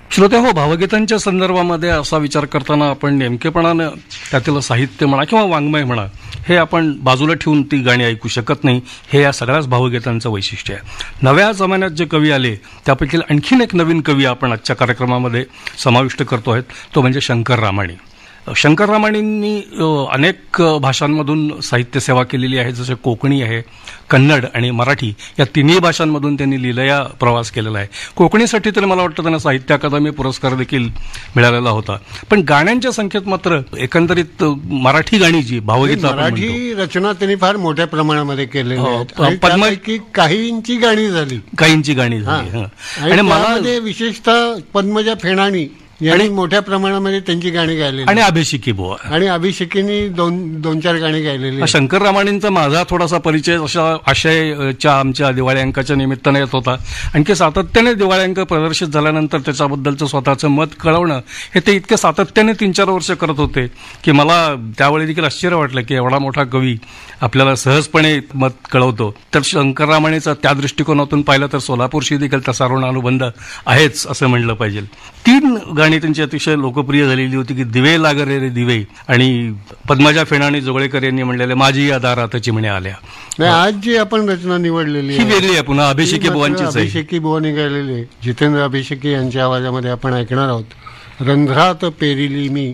श्रोते हो, भावगीतांच्या संदर्भामध्ये असा विचार करताना आपण नेमकेपणानं त्यातील साहित्य म्हणा किंवा वाङ्मय म्हणा हे आपण बाजूला ठेवून ती गाणी ऐकू शकत नाही. हे या सगळ्याच भावगीतांचं वैशिष्ट्य आहे. नव्या जमान्यात जे कवी आले त्यापैकी आणखीन एक नवीन कवी आपण आजच्या कार्यक्रमामध्ये समाविष्ट करतो आहेत, तो म्हणजे शंकर रामाणी. शंकर रामाणींनी अनेक भाषांमधून साहित्य सेवा केलेली आहे, जसे कोकणी आहे, कन्नड आणि मराठी या तिन्ही भाषांमधून त्यांनी लीलया प्रवास केलेला आहे. कोकणीसाठी तर मला वाटतं त्यांना साहित्य अकादमी पुरस्कार देखील मिळालेला होता. पण गाण्यांच्या संख्येत मात्र एकंदरीत मराठी गाणी जी भावगीत मराठी रचना त्यांनी फार मोठ्या प्रमाणामध्ये केलेली आहेत. काहींची गाणी झाली आणि मला विशेषतः पद्मजा फेणाणी यांनी मोठ्या प्रमाणामध्ये त्यांची गाणी गायलेली आणि अभिषेकी बुवा आणि अभिषेकीनी दोन चार गाणी गायलेली. शंकर रामाणींचा माझा थोडासा परिचय अशा आशयच्या आमच्या दिवाळी अंकाच्या निमित्ताने येत होता. आणखी सातत्याने दिवाळी अंक प्रदर्शित झाल्यानंतर त्याच्याबद्दलचं स्वतःचं मत कळवणं हे ते इतके सातत्याने 3-4 वर्ष करत होते की मला त्यावेळी देखील आश्चर्य वाटलं की एवढा मोठा कवी आपल्याला सहजपणे मत कळवतो. तर शंकर रामाणीचा त्या दृष्टिकोनातून पाहिलं तर सोलापूरशी देखील तसा ऋण अनुबंध आहेच असं म्हणलं पाहिजे. 3 गाणी त्यांची अतिशय लोकप्रिय झालेली होती की दिवे लागरे रे दिवे आणि पद्मजा फेणाणी जोगळेकर यांनी म्हणलेले माझी या दारात चिमणे आल्या. आज जी आपण रचना निवडलेली ही वेगळी आहे, पुन्हा अभिषेकी बुवांचीच आहे. अभिषेकी बुवा निघालेले जितेंद्र अभिषेकी यांच्या आवाजामध्ये आपण ऐकणार आहोत रंध्रात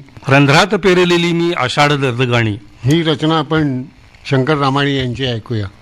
पेरिलेली मी आषाढ दर्द गाणी. ही रचना आपण शंकर रामाणी यांची ऐकूया.